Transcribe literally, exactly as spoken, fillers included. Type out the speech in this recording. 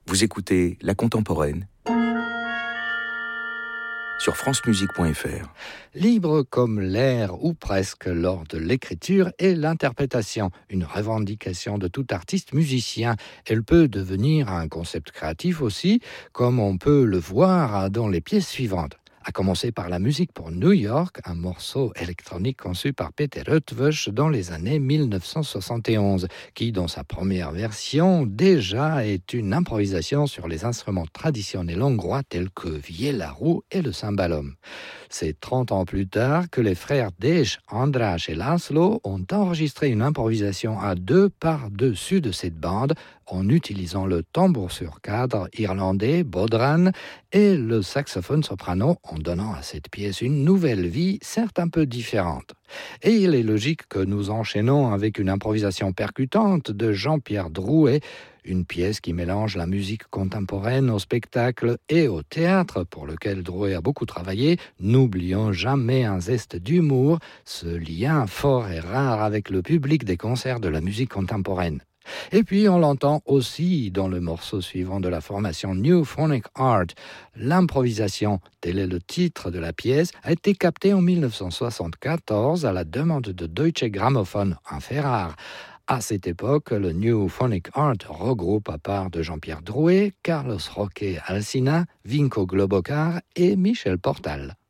Vous écoutez La Contemporaine sur france musique point f r. Libre comme l'air, ou presque, lors de l'écriture et l'interprétation, une revendication de tout artiste musicien. Elle peut devenir un concept créatif aussi, comme on peut le voir dans les pièces suivantes. À commencer par la musique pour New York, un morceau électronique conçu par Peter Eötvös dans les années mille neuf cent soixante et onze, qui, dans sa première version, déjà est une improvisation sur les instruments traditionnels hongrois tels que viella-roux et le cymbalum. C'est trente ans plus tard que les frères Dej, András et László ont enregistré une improvisation à deux par-dessus de cette bande en utilisant le tambour sur cadre irlandais bodhran et le saxophone soprano en donnant à cette pièce une nouvelle vie, certes un peu différente. Et il est logique que nous enchaînons avec une improvisation percutante de Jean-Pierre Drouet, une pièce qui mélange la musique contemporaine au spectacle et au théâtre, pour lequel Drouet a beaucoup travaillé. N'oublions jamais un zeste d'humour, ce lien fort et rare avec le public des concerts de la musique contemporaine. Et puis on l'entend aussi dans le morceau suivant de la formation New Phonic Art. L'improvisation, tel est le titre de la pièce, a été captée en mille neuf cent soixante-quatorze à la demande de Deutsche Grammophon, un fait rare. À cette époque, le New Phonic Art regroupe à part de Jean-Pierre Drouet, Carlos Roque Alsina, Vinko Globokar et Michel Portal.